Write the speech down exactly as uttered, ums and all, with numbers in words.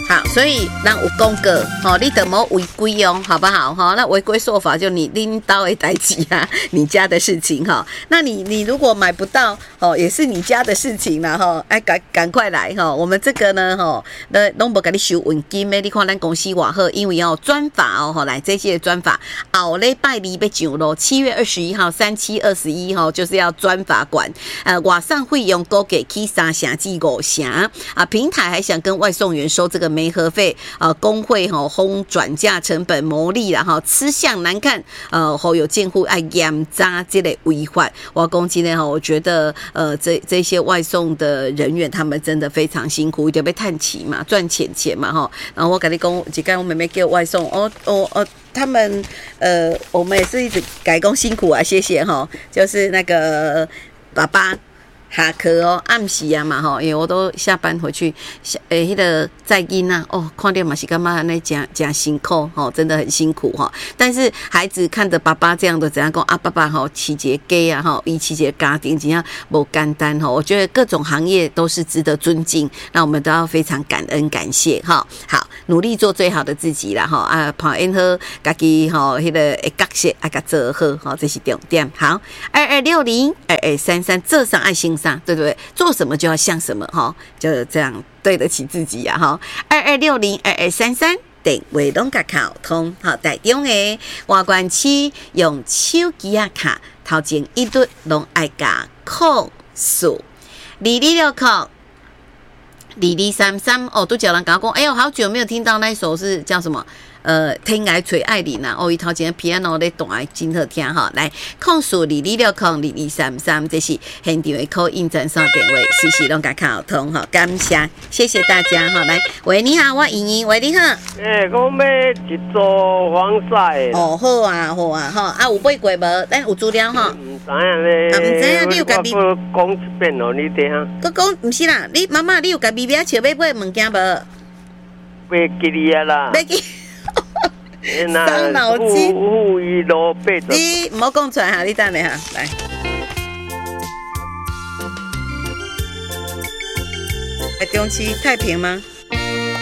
好，所以让有公告，吼，你得莫违规哦，好不好？哈，那违规说法就你拎刀的代志啊，你家的事情哈。那你你如果买不到哦，也是你家的事情啦哈。哎，赶赶快来哈，我们这个呢哈，那拢无给你收稳金的，你看咱公司偌好，因为要专法哦，哈，来这些专法，后礼拜二要上路，七月二十一号、三七二十一号就是要专法管，呃，外送费用估计起三成至五成啊，平台还想跟外送员收这个媒合费，呃，工会吼轰转嫁成本牟利啦哈，吃相难看，呃，后有监护爱严查这类违法。我讲今天哈，我觉得呃，这这些外送的人员他们真的非常辛苦，一定要叹气嘛，赚钱钱嘛哈。然后我跟你讲，几个我妹妹给我外送，哦哦哦，他们呃，我们也是一直改工辛苦啊，谢谢哈，就是那个爸爸。下课哦，暗时啊嘛吼，因为我都下班回去，诶，迄个载囡啊，哦，看到嘛是感觉安尼真真辛苦吼，真的很辛苦哈。但是孩子看着爸爸这样的怎样讲啊，爸爸吼饲一个家啊吼，伊饲一个家庭怎样无简单吼。我觉得各种行业都是值得尊敬，那我们都要非常感恩感谢哈。好，努力做最好的自己啦哈啊，跑演好，家己吼迄个会角色啊，甲做好吼，这是重点。好，二二六零二二三三，做上爱心。对不对？做什么就要像什么哈，就这样对得起自己呀哈。二二六零二二三三电话拢甲卡通，好台中诶，外观区用手机啊卡，头前一律拢爱加控诉，二二六控。二二三三哦，都叫人讲讲，哎呦，好久没有听到那一首是叫什么？呃，天涯垂爱你呐，哦，伊头前 piano 咧弹来真好听哈。来，控诉二二六控二二三三，这是现场的 call in 专线电话，时时拢甲卡通哈，感谢，谢谢大家哈。来，喂，你好，我莹莹，喂，你好。 诶、欸，我要一座黄晒。 哦，好啊，好啊，哈，啊有买过无？咱有资料哈。 唔知影咧。 啊，唔知影，你有家己讲一遍哦，你听。 佮讲唔是啦，你妈妈你有家己买笑买买物件无？ 袂记哩啊啦。 袂记。伤脑筋， 负一路八十。 你唔好讲出来哈，你等下哈，来。中期太平吗？